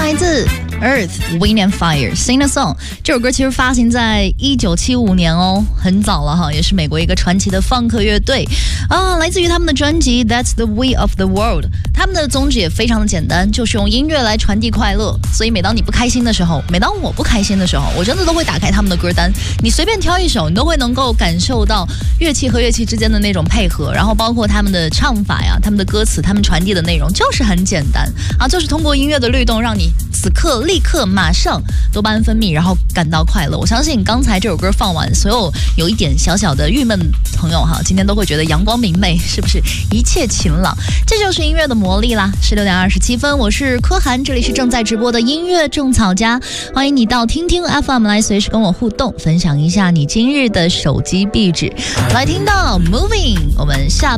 来自 Earth, Wind and Fire Sing a Song 这首歌其实发行在1975年哦，很早了哈，也是美国一个传奇的放克乐队来自于他们的专辑 That's the Way of the World。 他们的宗旨也非常的简单，就是用音乐来传递快乐。所以每当你不开心的时候，每当我不开心的时候，我真的都会打开他们的歌单，你随便挑一首，你都会能够感受到乐器和乐器之间的那种配合，然后包括他们的唱法呀，他们的歌词，他们传递的内容就是很简单啊，就是通过音乐的律动，让你此刻立刻马上多巴胺分泌，然后感到快乐。我相信刚才这首歌放完，所有一点小小的郁闷朋友哈，今天都会觉得阳光明媚，是不是一切晴朗？这就是音乐的魔力啦。16点27分，我是柯涵，这里是正在直播的音乐种草家，欢迎你到听听 FM 来随时跟我互动，分享一下你今日的手机壁纸。来听到 Moving， 我们下